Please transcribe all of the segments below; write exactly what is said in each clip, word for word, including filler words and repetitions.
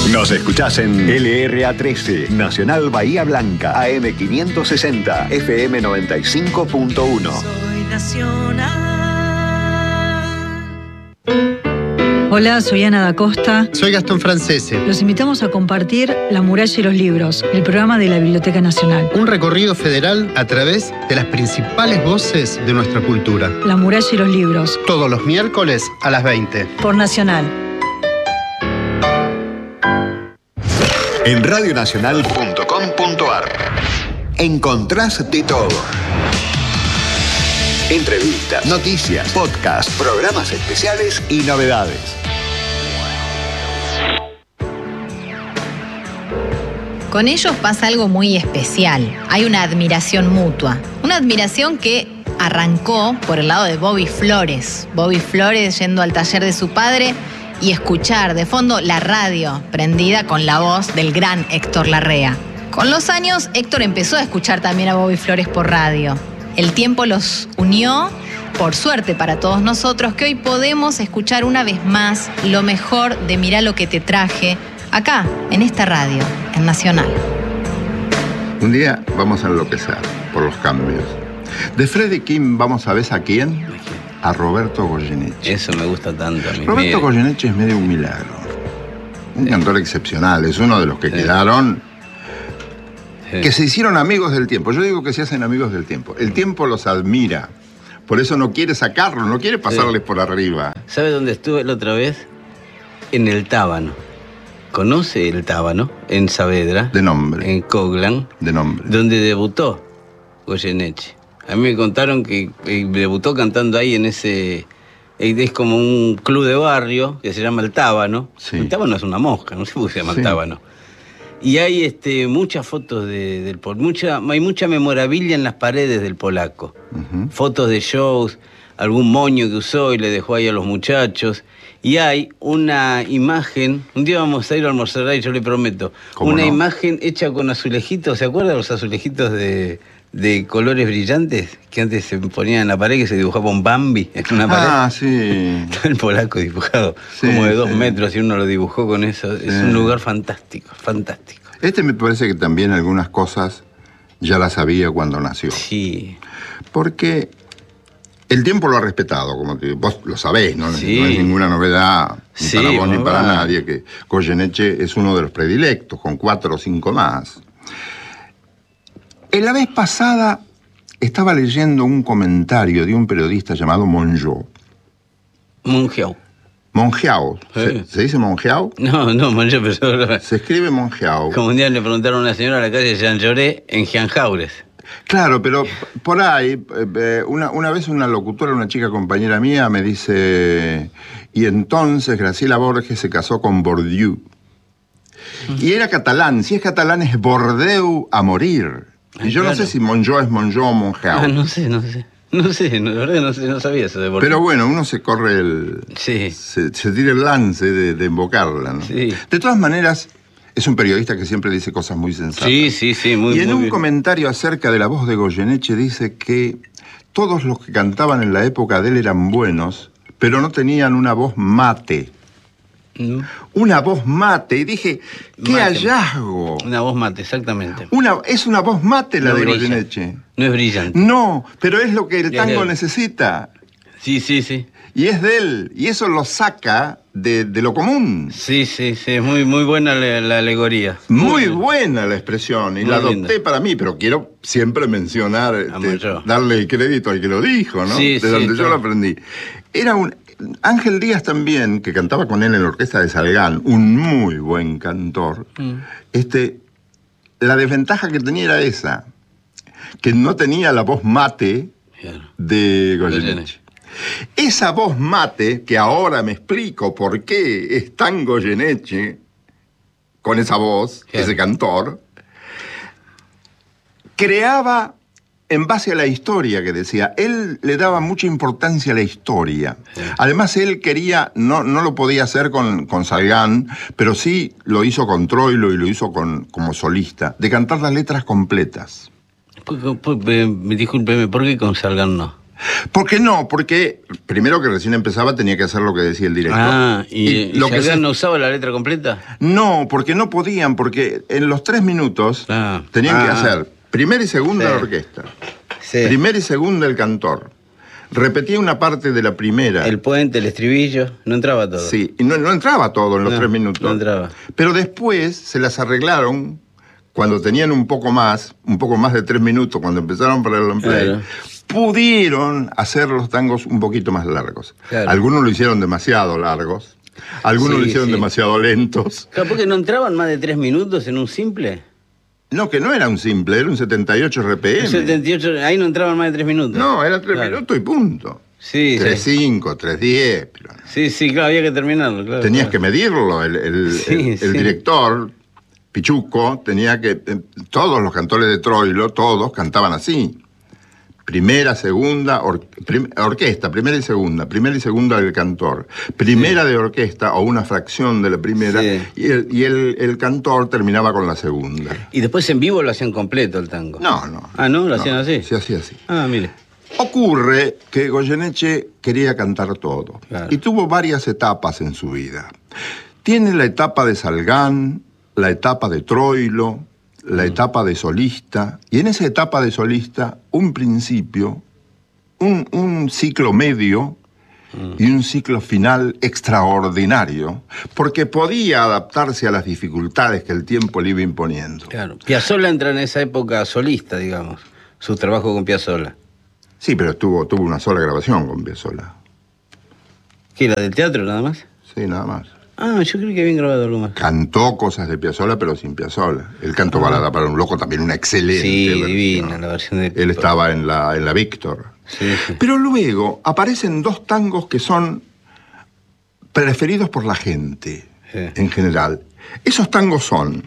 Nos escuchás en L R A trece, Nacional Bahía Blanca, A M quinientos sesenta, F M noventa y cinco punto uno. Soy nacional. Hola, soy Ana da Costa. Soy Gastón Francese. Los invitamos a compartir La Muralla y los Libros, el programa de la Biblioteca Nacional. Un recorrido federal a través de las principales voces de nuestra cultura. La Muralla y los Libros. Todos los miércoles a las veinte. Por Nacional. En radio nacional punto com punto a r encontrás de todo. Entrevistas, noticias, podcasts, programas especiales y novedades. Con ellos pasa algo muy especial. Hay una admiración mutua. Una admiración que arrancó por el lado de Bobby Flores. Bobby Flores yendo al taller de su padre y escuchar de fondo la radio prendida con la voz del gran Héctor Larrea. Con los años, Héctor empezó a escuchar también a Bobby Flores por radio. El tiempo los unió, por suerte para todos nosotros, que hoy podemos escuchar una vez más lo mejor de Mirá lo que te traje, acá, en esta radio, en Nacional. Un día vamos a enloquecer por los cambios. De Freddie King vamos a ver a quién. A Roberto Goyeneche. Eso me gusta tanto a mí. Roberto Mire. Goyeneche es medio un milagro. Un sí. cantor excepcional. Es uno de los que sí. quedaron... Sí. Que se hicieron amigos del tiempo. Yo digo que se hacen amigos del tiempo. El tiempo los admira. Por eso no quiere sacarlos, no quiere pasarles sí. por arriba. ¿Sabe dónde estuve la otra vez? En el Tábano. ¿Conoce el Tábano? En Saavedra. De nombre. En Coglan. De nombre. Donde debutó Goyeneche. A mí me contaron que eh, debutó cantando ahí en ese... Eh, es como un club de barrio que se llama el Tábano. Sí. El Tábano es una mosca, no sé por qué se llama sí. el Tábano. Y hay este, muchas fotos de, del mucha, hay mucha memorabilia en las paredes del polaco. Uh-huh. Fotos de shows, algún moño que usó y le dejó ahí a los muchachos. Y hay una imagen, un día vamos a ir a almorzar ahí, yo le prometo, una no? imagen hecha con azulejitos, ¿se acuerdan los azulejitos de, de colores brillantes? Que antes se ponían en la pared, que se dibujaba un Bambi en una pared. Ah, sí. El polaco dibujado, sí, como de dos sí. metros, y uno lo dibujó con eso. Sí. Es un lugar fantástico, fantástico. Este me parece que también algunas cosas ya las sabía cuando nació. Sí. Porque el tiempo lo ha respetado, como te, vos lo sabés, ¿no? Sí. No es ninguna novedad, ni sí, para vos ni para va. nadie, que Goyeneche es uno de los predilectos, con cuatro o cinco más. En la vez pasada estaba leyendo un comentario de un periodista llamado Mongeau. Mongeau. Mongeau. Sí. ¿Se, ¿Se dice Mongeau? No, no, Mongeau, pero... Se escribe Mongeau. Como un día le preguntaron a una señora a la calle Jean Lloré en Gianjaures. Claro, pero por ahí, eh, una, una vez una locutora, una chica compañera mía, me dice... Y entonces Graciela Borges se casó con Bourdieu. Y era catalán. Si es catalán es Bordeaux a morir. Y yo claro. no sé si Mongeau es Mongeau o Mongeau. Ah, no sé, no sé. No sé, no, la verdad no, sé, no sabía eso de Bordeaux. Pero bueno, uno se corre el... Sí. Se, se tira el lance de, de invocarla, ¿no? Sí. De todas maneras, es un periodista que siempre dice cosas muy sensatas. Sí, sí, sí, muy Y en muy un bien. comentario acerca de la voz de Goyeneche dice que todos los que cantaban en la época de él eran buenos, pero no tenían una voz mate. ¿No? Una voz mate. Y dije, ¡qué Mate. hallazgo! Una voz mate, exactamente. Una, es una voz mate la No de brilla. Goyeneche. No es brillante. No, pero es lo que el Es tango él. necesita. Sí, sí, sí. Y es de él. Y eso lo saca de, de lo común. Sí, sí, sí. Es muy, muy buena la, la alegoría. Muy buena la expresión. Y Muy la adopté linda. para mí, pero quiero siempre mencionar, este, Mongeau. darle el crédito al que lo dijo, ¿no? Sí, de sí, donde yo claro. lo aprendí. Era un... Ángel Díaz también, que cantaba con él en la orquesta de Salgán, un muy buen cantor, mm. este, la desventaja que tenía era esa, que no tenía la voz mate claro. de Goyeneche. Esa voz mate, que ahora me explico por qué es tan Goyeneche, con esa voz, claro. ese cantor, creaba... en base a la historia que decía. Él le daba mucha importancia a la historia. Sí. Además, él quería, no, no lo podía hacer con, con Salgán, pero sí lo hizo con Troilo y lo hizo con, como solista, de cantar las letras completas. Discúlpeme, ¿por qué con Salgán no? ¿Por qué no? Porque primero que recién empezaba tenía que hacer lo que decía el director. Ah, ¿y, y, lo y que se... no usaba la letra completa? No, porque no podían, porque en los tres minutos ah. tenían ah. que hacer primera y segunda sí. la orquesta, sí. primera y segunda el cantor. Repetía una parte de la primera. El puente, el estribillo, no entraba todo. Sí, y no, no entraba todo en los no, tres minutos. No entraba. Pero después se las arreglaron cuando tenían un poco más, un poco más de tres minutos, cuando empezaron para el play, claro. pudieron hacer los tangos un poquito más largos. Claro. Algunos lo hicieron demasiado largos, algunos sí, lo hicieron sí. demasiado lentos. Claro, ¿por qué no entraban más de tres minutos en un simple? No, que no era un simple, era un setenta y ocho R P M. setenta y ocho, ahí no entraban más de tres minutos. No, era tres claro. minutos y punto. Sí, tres cinco, sí. tres diez. Pero... Sí, sí, claro, había que terminarlo. Claro, Tenías claro. que medirlo, el, el, sí, el, sí. el director... Pichuco tenía que... Todos los cantores de Troilo, todos cantaban así. Primera, segunda, or, prim, orquesta, primera y segunda. Primera y segunda del cantor. Primera sí. de orquesta o una fracción de la primera. Sí. Y, el, y el, el cantor terminaba con la segunda. ¿Y después en vivo lo hacían completo el tango? No, no. Ah, ¿no? ¿Lo hacían no, así? Se hacía así. Ah, mire. Ocurre que Goyeneche quería cantar todo. Claro. Y tuvo varias etapas en su vida. Tiene la etapa de Salgán, la etapa de Troilo, la mm. etapa de solista, y en esa etapa de solista, un principio, un, un ciclo medio mm. y un ciclo final extraordinario, porque podía adaptarse a las dificultades que el tiempo le iba imponiendo. Claro. Piazzolla entra en esa época solista, digamos, su trabajo con Piazzolla. Sí, pero tuvo, tuvo una sola grabación con Piazzolla. ¿Qué, la del teatro nada más? Sí, nada más. Ah, yo creo que habían grabado algo más. Cantó cosas de Piazzolla, pero sin Piazzolla. Él cantó ah. Balada para un loco, también una excelente sí, versión. divina la versión de... Él estaba en la, en la Víctor. Sí, sí. Pero luego aparecen dos tangos que son preferidos por la gente, sí. en general. Esos tangos son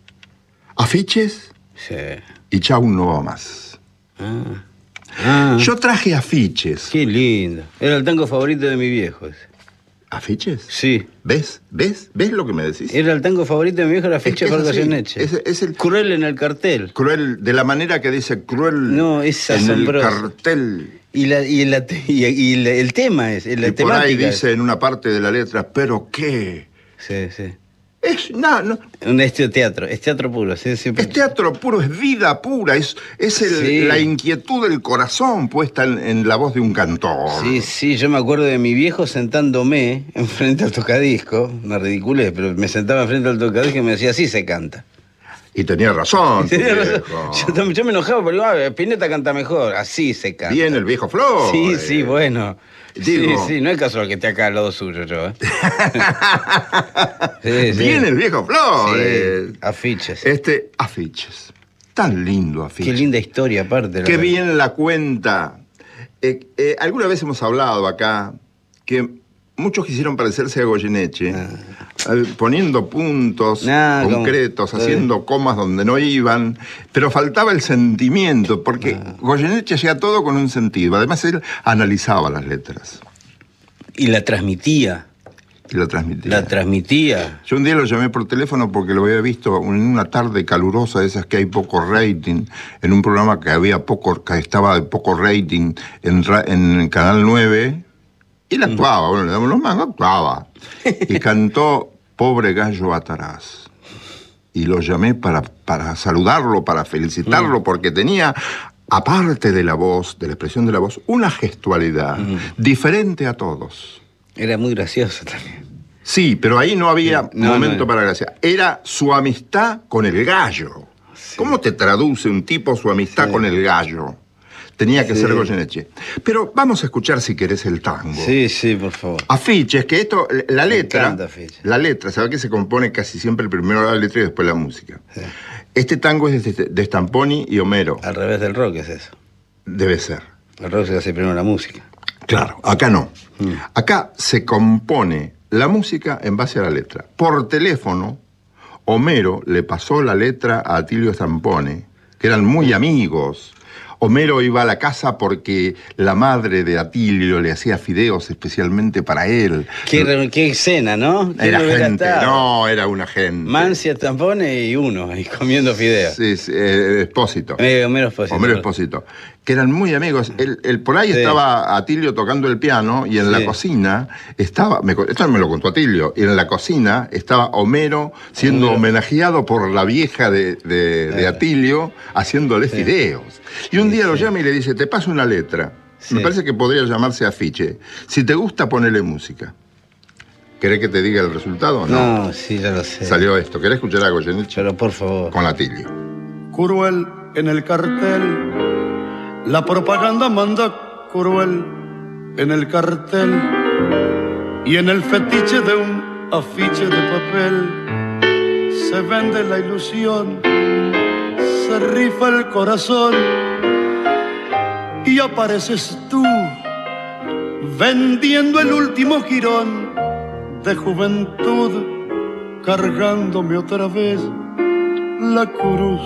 Afiches sí. y Chau no va más. Ah. Ah. Yo traje Afiches. Qué lindo. Era el tango favorito de mi viejo ese. ¿Afiches? Sí. ¿Ves? ¿Ves? ¿Ves lo que me decís? Era el tango favorito de mi viejo, era Afiches por Goyeneche. Es, es el cruel en el cartel. Cruel, de la manera que dice cruel no, es en asombroso. El cartel. Y, la, y, la, y, y la, el tema es, la y temática. Por ahí dice es. en una parte de la letra, ¿pero qué? Sí, sí. Es, no, no. Un es teatro, es teatro puro. Sí, siempre... Es teatro puro, es vida pura, es, es el, sí. la inquietud del corazón puesta en, en la voz de un cantor. Sí, sí, yo me acuerdo de mi viejo sentándome enfrente al tocadisco, una ridiculez, pero me sentaba enfrente al tocadisco y me decía, así se canta. Y tenía razón. Tenía razón. Yo, yo me enojaba, pero ah, Spinetta canta mejor, así se canta. Bien el viejo Flor. Sí, sí, bueno. Digo, sí, sí, no es casual que esté acá al lado suyo yo, ¿eh? sí, Bien sí. el viejo Flor. Sí, Afiches. Este, Afiches. Tan lindo Afiches. Qué linda historia aparte. Qué bien la cuenta. Eh, eh, alguna vez hemos hablado acá que muchos quisieron parecerse a Goyeneche, ah. eh, poniendo puntos nah, concretos, como... haciendo comas donde no iban, pero faltaba el sentimiento, porque ah. Goyeneche hacía todo con un sentido. Además, él analizaba las letras. Y la transmitía. Y la transmitía. La transmitía. Yo un día lo llamé por teléfono porque lo había visto en una tarde calurosa, de esas que hay poco rating, en un programa que había poco, que estaba de poco rating en, en Canal nueve. Y él actuaba, bueno, le damos los mangos, actuaba. Y cantó Pobre Gallo Atarás. Y lo llamé para, para saludarlo, para felicitarlo, mm. porque tenía, aparte de la voz, de la expresión de la voz, una gestualidad mm. diferente a todos. Era muy gracioso también. Sí, pero ahí no había sí. no, momento no, para gracia. Era su amistad con el gallo. Sí. ¿Cómo te traduce un tipo su amistad sí. con el gallo? Tenía que sí. ser Goyeneche. Pero vamos a escuchar, si querés, el tango. Sí, sí, por favor. Afiches, que esto, la letra, Me encanta, la letra, ¿sabes que se compone casi siempre primero la letra y después la música? Sí. Este tango es de, de Stamponi y Homero. Al revés del rock es eso. Debe ser. El rock se hace primero la música. Claro, acá no. Mm. Acá se compone la música en base a la letra. Por teléfono, Homero le pasó la letra a Atilio Stamponi, que eran muy amigos. Homero iba a la casa porque la madre de Atilio le hacía fideos especialmente para él. Qué, qué escena, ¿no? Era gente, no, era una gente. Mancia, Tampone y uno, y comiendo fideos. Sí, sí, eh, Espósito. Eh, Homero Espósito. Homero Espósito. Que eran muy amigos. El, el, por ahí sí. Estaba Atilio tocando el piano y en sí. la cocina estaba, me, esto me lo contó Atilio, y en la cocina estaba Homero siendo Homero. homenajeado por la vieja de, de, de Atilio haciéndole sí. fideos. Y un día sí, lo llama y le dice, te paso una letra. Sí. Me parece que podría llamarse afiche. Si te gusta, ponele música. ¿Querés que te diga el resultado o no? No, sí, ya lo sé. Salió esto. ¿Querés escuchar a Goyeneche? Pero por favor. Con Atilio. Cruel en el cartel, la propaganda manda cruel en el cartel y en el fetiche de un afiche de papel se vende la ilusión, se rifa el corazón y apareces tú vendiendo el último jirón de juventud, cargándome otra vez la cruz.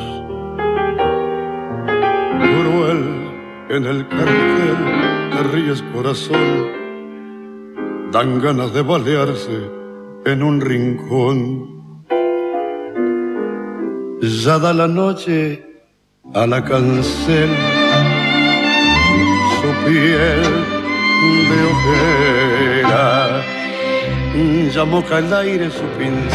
Cruel en el cartel, te ríes corazón, dan ganas de balearse en un rincón. Ya da la noche a la cancel, su piel de ojera, ya moja el aire su pincel.